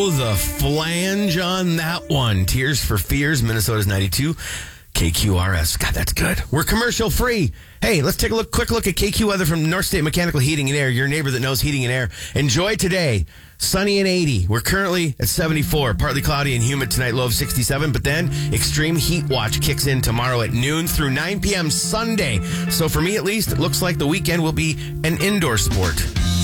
the flange on that one. Tears for Fears, Minnesota's 92. KQRS. God, that's good. We're commercial free. Hey, let's take a quick look at KQ weather from North State Mechanical Heating and Air, your neighbor that knows heating and air. Enjoy today. Sunny and 80. We're currently at 74. Partly cloudy and humid tonight, low of 67. But then extreme heat watch kicks in tomorrow at noon through 9 p.m. Sunday. So for me, at least, it looks like the weekend will be an indoor sport.